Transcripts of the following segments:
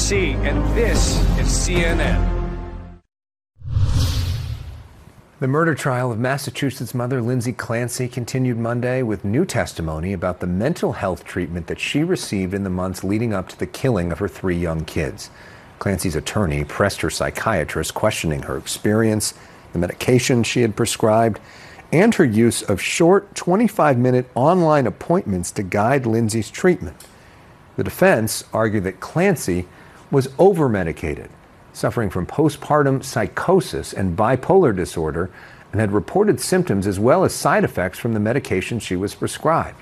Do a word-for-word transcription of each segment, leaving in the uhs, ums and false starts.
C, and this is C N N. The murder trial of Massachusetts mother Lindsay Clancy continued Monday with new testimony about the mental health treatment that she received in the months leading up to the killing of her three young kids. Clancy's attorney pressed her psychiatrist, questioning her experience, the medication she had prescribed, and her use of short twenty-five minute online appointments to guide Lindsay's treatment. The defense argued that Clancy was over-medicated, suffering from postpartum psychosis and bipolar disorder, and had reported symptoms as well as side effects from the medication she was prescribed.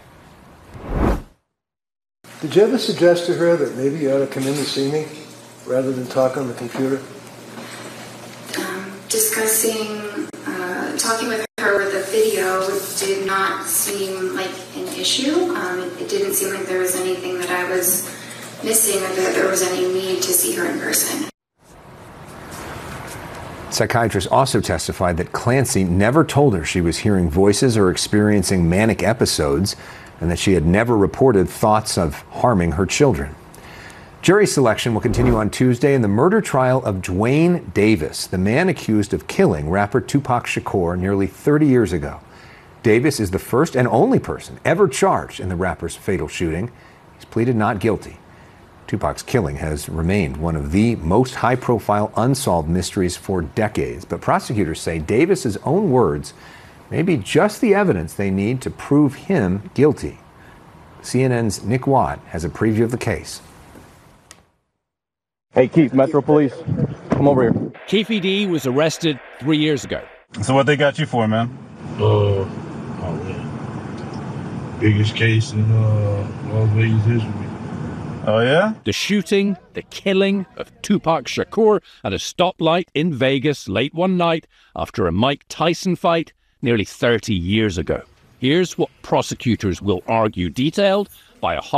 Did you ever suggest to her that maybe you ought to come in to see me rather than talk on the computer? Um, discussing, uh, talking with her with a video did not seem like an issue. Um, it, it didn't seem like there was anything that I was missing or that there was any need to see her in person. Psychiatrists also testified that Clancy never told her she was hearing voices or experiencing manic episodes, and that she had never reported thoughts of harming her children. Jury selection will continue on Tuesday in the murder trial of Duane Davis, the man accused of killing rapper Tupac Shakur nearly thirty years ago. Davis is the first and only person ever charged in the rapper's fatal shooting. He's pleaded not guilty. Tupac's killing has remained one of the most high-profile unsolved mysteries for decades, but prosecutors say Davis's own words may be just the evidence they need to prove him guilty. C N N's Nick Watt has a preview of the case. Hey, Keith, Metro Police, come over here. Keefe D was arrested three years ago. So what they got you for, man? Uh, oh man, biggest case in uh, Las Vegas history. Oh, yeah? The shooting, the killing of Tupac Shakur at a stoplight in Vegas late one night after a Mike Tyson fight nearly thirty years ago. Here's what prosecutors will argue, detailed by a